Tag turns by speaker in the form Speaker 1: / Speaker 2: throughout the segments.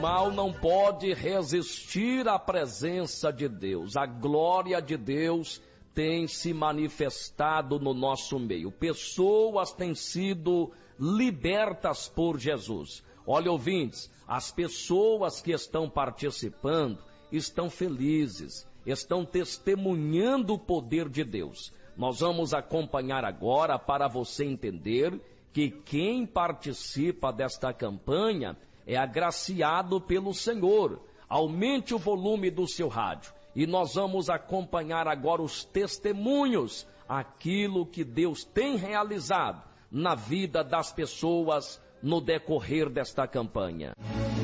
Speaker 1: mal não pode resistir à presença de Deus. A glória de Deus tem se manifestado no nosso meio. Pessoas têm sido libertas por Jesus. Olha, ouvintes, as pessoas que estão participando estão felizes, estão testemunhando o poder de Deus. Nós vamos acompanhar agora para você entender que quem participa desta campanha é agraciado pelo Senhor. Aumente o volume do seu rádio e nós vamos acompanhar agora os testemunhos, aquilo que Deus tem realizado na vida das pessoas no decorrer desta campanha.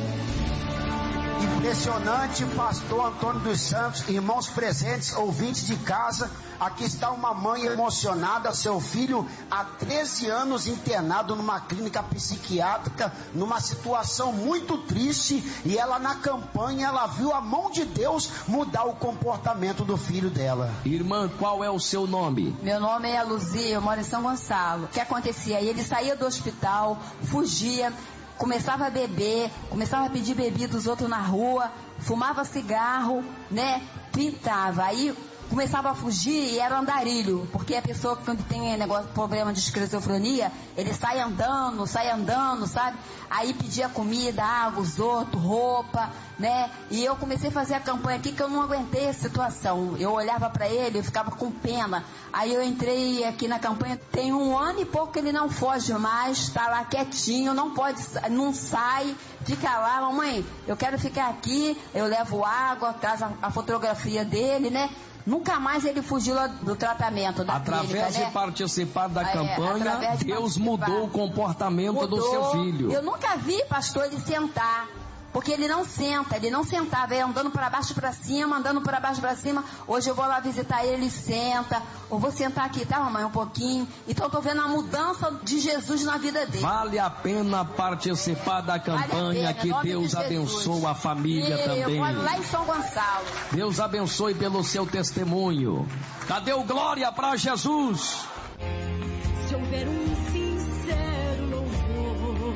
Speaker 2: Impressionante, pastor Antônio dos Santos, irmãos presentes, ouvintes de casa. Aqui está uma mãe emocionada, seu filho há 13 anos internado numa clínica psiquiátrica, numa situação muito triste, e ela na campanha, ela viu a mão de Deus mudar o comportamento do filho dela.
Speaker 1: Irmã, qual é o seu nome?
Speaker 3: Meu nome é Luzia, eu moro em São Gonçalo. O que acontecia? Ele saía do hospital, fugia, começava a beber, começava a pedir bebida dos outros na rua, fumava cigarro, né? Pintava. Aí começava a fugir e era andarilho, porque a pessoa que tem problema de esquizofrenia, ele sai andando, sabe? Aí pedia comida, água, os outros, roupa, né? E eu comecei a fazer a campanha aqui que eu não aguentei a situação. Eu olhava para ele, eu ficava com pena. Aí eu entrei aqui na campanha, tem 1 ano e pouco que ele não foge mais, tá lá quietinho, não sai, fica lá, mamãe, eu quero ficar aqui, eu levo água, traz a fotografia dele, né? Nunca mais ele fugiu lá do tratamento da
Speaker 1: clínica,
Speaker 3: Através
Speaker 1: de participar da campanha, Deus mudou o comportamento do seu filho.
Speaker 3: Eu nunca vi, pastor, ele sentar. Porque ele não sentava, ia andando para baixo e para cima, Hoje eu vou lá visitar ele senta. Eu vou sentar aqui, tá, mamãe, um pouquinho. Então eu tô vendo a mudança de Jesus na vida dele.
Speaker 1: Vale a pena participar da campanha, que Deus abençoe a família também.
Speaker 3: Eu moro lá em São Gonçalo.
Speaker 1: Deus abençoe pelo seu testemunho. Cadê o glória para Jesus?
Speaker 4: Se houver um sincero louvor,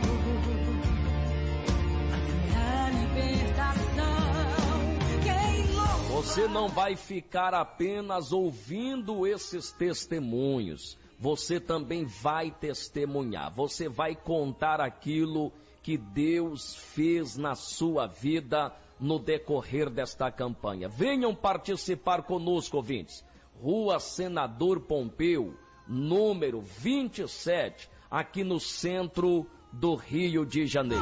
Speaker 1: você não vai ficar apenas ouvindo esses testemunhos, você também vai testemunhar, você vai contar aquilo que Deus fez na sua vida no decorrer desta campanha. Venham participar conosco, ouvintes. Rua Senador Pompeu, número 27, aqui no centro do Rio de Janeiro.